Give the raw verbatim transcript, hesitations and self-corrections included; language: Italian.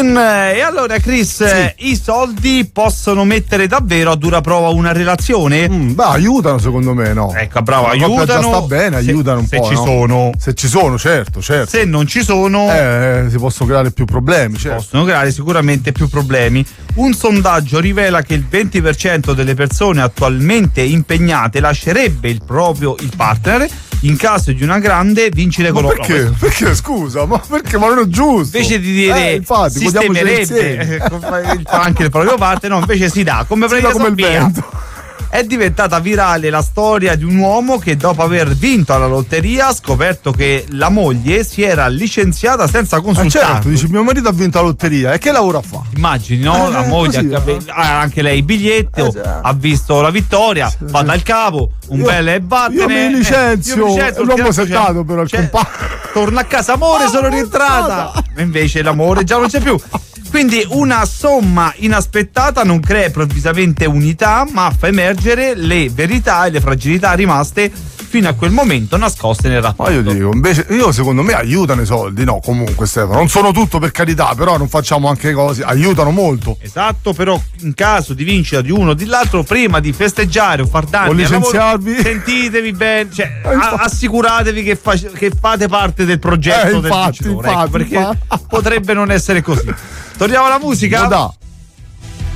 In, e allora Chris, Sì. eh, i soldi possono mettere davvero a dura prova una relazione? Mm, beh, aiutano secondo me, no? Ecco, bravo, La coppia aiutano. già sta bene, se, aiutano un se po'. ci no? sono. Se ci sono, certo, certo. Se non ci sono, Eh, si possono creare più problemi, certo. possono creare sicuramente più problemi. Un sondaggio rivela che il venti per cento delle persone attualmente impegnate lascerebbe il proprio il partner in caso di una grande vincita Ma economica. perché? Perché scusa? Ma perché? Ma non è giusto. Invece di dire eh, infatti, godiamocela sistemerebbe insieme. eh, anche il proprio parte, no, invece si dà come Si dà prendere come il via. vento. È diventata virale la storia di un uomo che dopo aver vinto alla lotteria ha scoperto che la moglie si era licenziata senza Ma consultarlo. certo, dici mio marito ha vinto la lotteria e che lavoro a fare? Immagini, no? Eh, La moglie così, ha, no? ha anche lei il biglietto, Eh, già. ha visto la vittoria, va dal capo, un Io- bel e vattene. io mi licenzio, eh, io mi licenzio, l'uomo il cazzo settato c'è- però il c'è- compagno. Torna a casa, amore, sono rientrata. E invece l'amore già non c'è più. Quindi una somma inaspettata non crea improvvisamente unità, ma fa emergere le verità e le fragilità rimaste fino a quel momento nascoste nel rapporto. Ma io dico, invece, io secondo me aiutano i soldi, no? Comunque, Stefano, non sono tutto per carità, però non facciamo anche cose, aiutano molto. Esatto, però in caso di vincita di uno o dell'altro, prima di festeggiare o far danni O al lavoro, licenziarvi. sentitevi bene, cioè, Eh, infatti. a- assicuratevi che, fa- che fate parte del progetto Eh, del infatti, vincitore, infatti, ecco, perché infatti. potrebbe non essere così. Torniamo alla musica? Ma da.